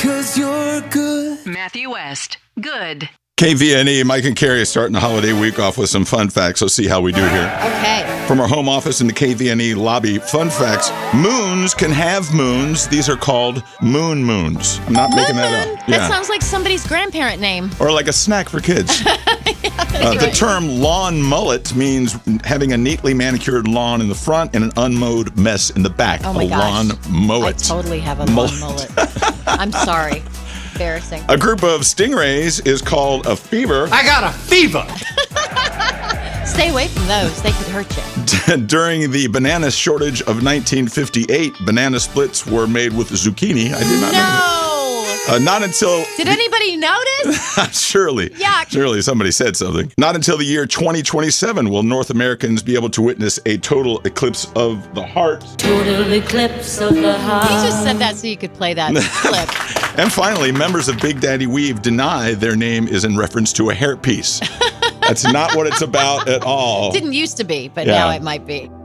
'cause you're good. Matthew West. Good. KVNE, Mike and Carrie are starting the holiday week off with some fun facts. Let's see how we do here. Okay. From our home office in the KVNE lobby, fun facts. Moons can have moons. These are called moons. I'm not making that up. That sounds like somebody's grandparent name. Or like a snack for kids. The term lawn mullet means having a neatly manicured lawn in the front and an unmowed mess in the back. Oh my gosh. Lawn mullet. I totally have a lawn mullet. I'm sorry. Embarrassing. A group of stingrays is called a fever. I got a fever. Stay away from those. They could hurt you. During the banana shortage of 1958, banana splits were made with zucchini. I did not know that. Not until... Did anybody notice? Surely. Yuck. Surely somebody said something. Not until the year 2027 will North Americans be able to witness a total eclipse of the heart. Total eclipse of the heart. You just said that so you could play that clip. And finally, members of Big Daddy Weave deny their name is in reference to a hairpiece. That's not what it's about at all. Didn't used to be, but now it might be.